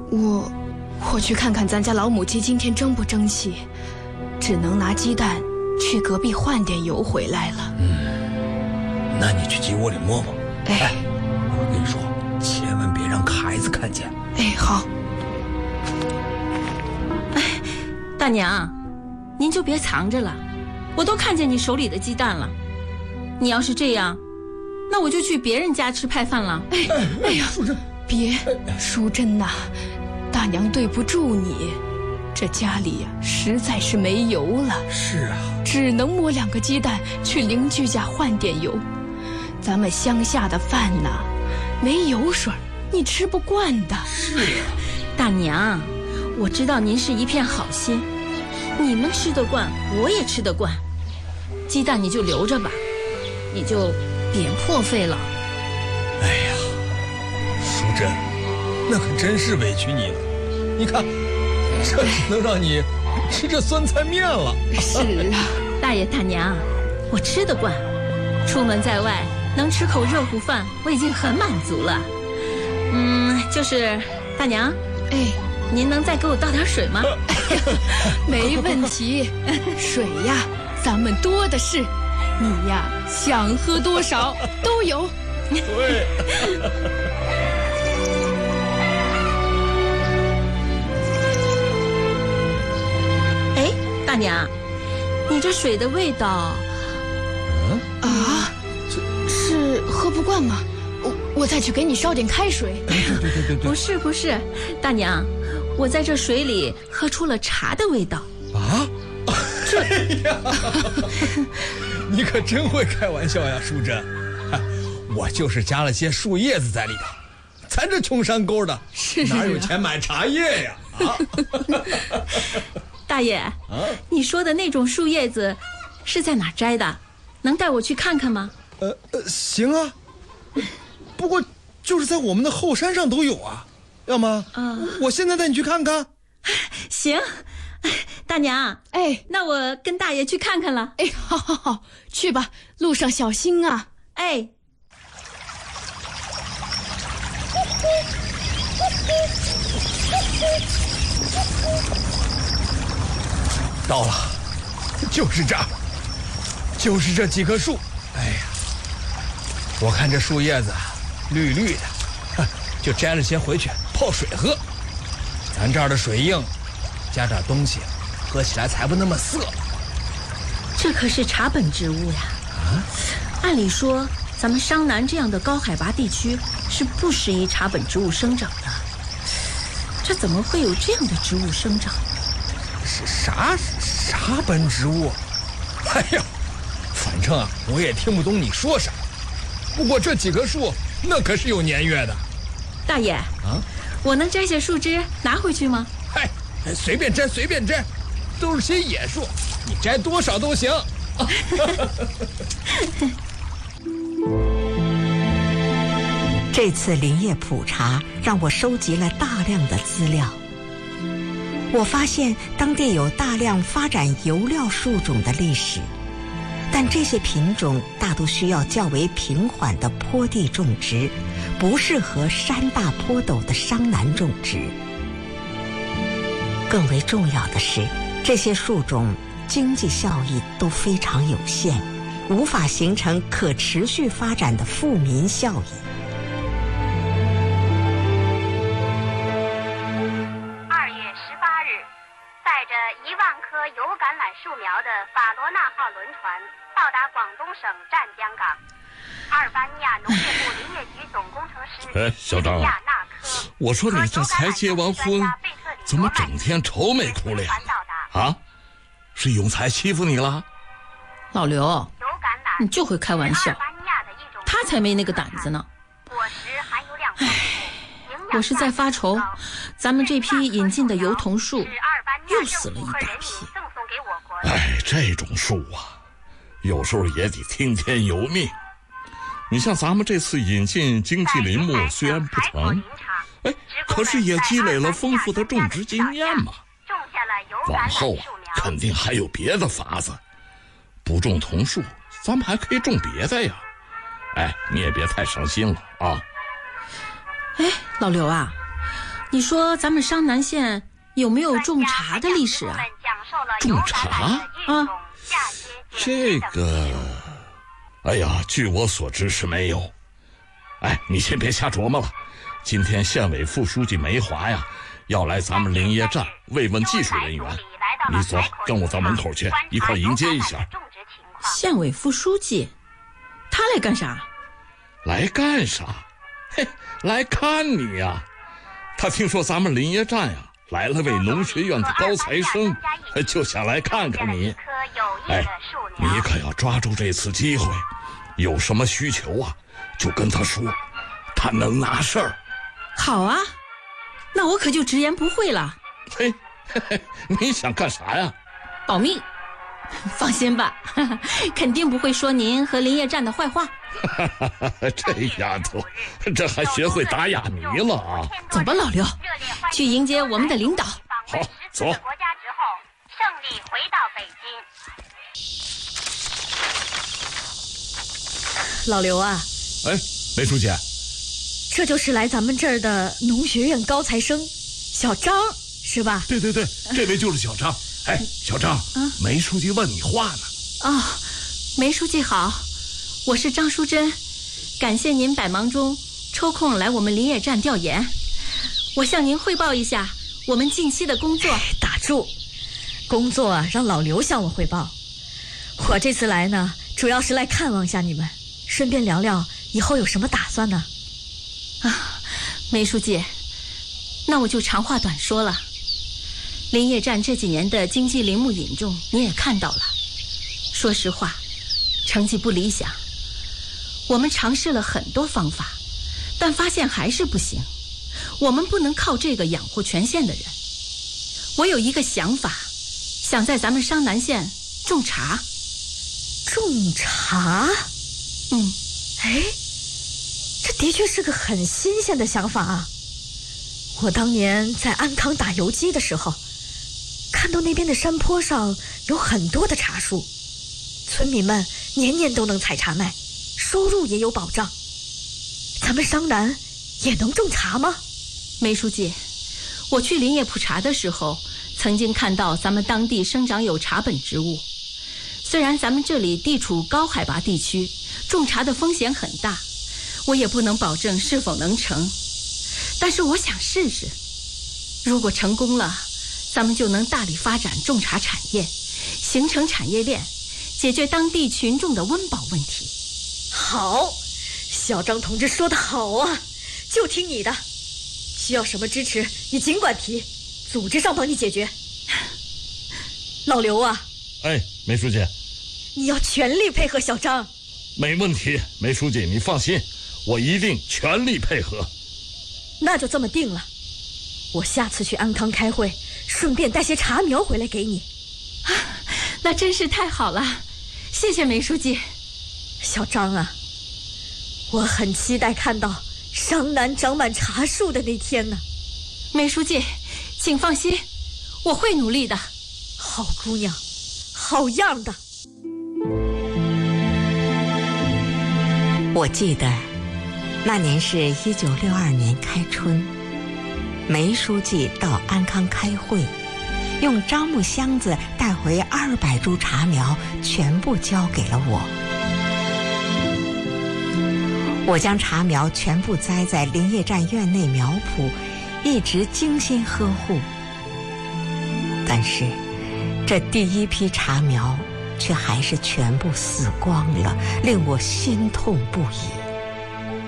我去看看咱家老母鸡今天争不争气，只能拿鸡蛋去隔壁换点油回来了。 那你去鸡窝里摸摸。哎，我跟你说，千万别让孩子看见。 哎，好。 哎，大娘，您就别藏着了，我都看见你手里的鸡蛋了。你要是这样，那我就去别人家吃派饭了。 哎呀，淑珍，别，淑珍呐，大娘对不住你，这家里呀实在是没油了。 是啊， 只能摸2个鸡蛋去邻居家换点油。咱们乡下的饭呐，没油水，你吃不惯的。 是啊， 大娘，我知道您是一片好心，你们吃得惯，我也吃得惯。鸡蛋你就留着吧，你就别破费了。 哎呀，淑珍，那可真是委屈你了。你看，这只能让你吃这酸菜面了。 是啊， 大爷大娘，我吃得惯，出门在外能吃口热乎饭，我已经很满足了。就是大娘， 哎， 您能再给我倒点水吗？ 没问题，水呀，咱们多的是，你呀想喝多少都有。 对。 哎，大娘，你这水的味道， 是喝不惯吗？我再去给你烧点开水。 对。 不是，大娘，我在这水里喝出了茶的味道。 啊？哎呀，你可真会开玩笑呀，淑珍。我就是加了些树叶子在里头，咱这穷山沟的，哪有钱买茶叶呀？啊！ 大爷，你说的那种树叶子是在哪摘的？能带我去看看吗？ 行啊，不过就是在我们的后山上都有啊，要吗？我现在带你去看看。 行，大娘， 哎， 那我跟大爷去看看了。 哎，好，去吧，路上小心啊。 哎。 到了，就是这儿，就是这几棵树。哎呀，我看这树叶子绿绿的，就摘了些回去泡水喝。咱这儿的水硬，加点东西，喝起来才不那么涩。 这可是茶本植物呀！按理说，咱们商南这样的高海拔地区是不适宜茶本植物生长的。这怎么会有这样的植物生长？ 啥本植物？哎呀，反正我也听不懂你说啥。不过这几棵树那可是有年月的。 大爷，我能摘些树枝拿回去吗？ 嗨，随便摘，都是些野树，你摘多少都行。 这次林业普查让我收集了大量的资料。我发现当地有大量发展油料树种的历史，但这些品种大都需要较为平缓的坡地种植，不适合山大坡陡的商南种植。更为重要的是，这些树种经济效益都非常有限，无法形成可持续发展的富民效益。 带着1万棵油橄榄树苗的法罗纳号轮船到达广东省湛江港。阿尔巴尼亚农业部林业局总工程师小张，我说你这才结完婚，怎么整天愁眉苦脸啊？是永才欺负你了？ 老刘，你就会开玩笑，他才没那个胆子呢。唉，我是在发愁，咱们这批引进的油桐树又死了一大批。 哎，这种树啊，有时候也得听天由命。你像咱们这次引进经济林木虽然不成，可是也积累了丰富的种植经验嘛。往后肯定还有别的法子，不种桐树，咱们还可以种别的呀。你也别太伤心了啊。 老刘啊， 你说咱们商南县有没有种茶的历史啊？ 种茶啊？ 这个，哎呀，据我所知是没有。哎，你先别瞎琢磨了。今天县委副书记梅华呀，要来咱们林业站慰问技术人员。你走，跟我到门口去，一块迎接一下。 县委副书记，他来干啥？ 来干啥？嘿，来看你呀。他听说咱们林业站呀来了位农学院的高材生，就想来看看你。哎，你可要抓住这次机会，有什么需求啊，就跟他说，他能拿事儿。 好啊，那我可就直言不讳了。 嘿，你想干啥呀？ 保密。放心吧，肯定不会说您和林业站的坏话。 这丫头，这还学会打哑谜了啊！ 走吧，老刘，去迎接我们的领导。 好，走。 国家之后，胜利回到北京。 老刘啊， 哎，梅书记， 这就是来咱们这儿的农学院高材生小张，是吧？ 对，这位就是小张。哎，小张，梅书记问你话呢。 哦，梅书记好，我是张淑珍，感谢您百忙中抽空来我们林业站调研。我向您汇报一下我们近期的工作。 打住，工作让老刘向我汇报。我这次来呢，主要是来看望下你们，顺便聊聊以后有什么打算呢？ 梅书记，那我就长话短说了。林业站这几年的经济林木引种你也看到了，说实话，成绩不理想。我们尝试了很多方法，但发现还是不行。我们不能靠这个养活全县的人。我有一个想法，想在咱们商南县种茶。 种茶？哎，这的确是个很新鲜的想法啊。我当年在安康打游击的时候，看到那边的山坡上有很多的茶树，村民们年年都能采茶卖，收入也有保障。咱们商南也能种茶吗？ 梅书记，我去林业普查的时候，曾经看到咱们当地生长有茶本植物。虽然咱们这里地处高海拔地区，种茶的风险很大，我也不能保证是否能成，但是我想试试。如果成功了，咱们就能大力发展种茶产业，形成产业链，解决当地群众的温饱问题。 好，小张同志说得好啊，就听你的。需要什么支持你尽管提，组织上帮你解决。老刘啊， 哎，梅书记， 你要全力配合小张。 没问题，梅书记你放心，我一定全力配合。 那就这么定了，我下次去安康开会，顺便带些茶苗回来给你。 那真是太好了，谢谢梅书记。 小张啊，我很期待看到商南长满茶树的那天呢。 梅书记，请放心，我会努力的。 好姑娘，好样的。 我记得那年是1962年开春，梅书记到安康开会，用樟木箱子带回200株茶苗，全部交给了我。我将茶苗全部栽在林业站院内苗圃，一直精心呵护。但是这第一批茶苗却还是全部死光了，令我心痛不已。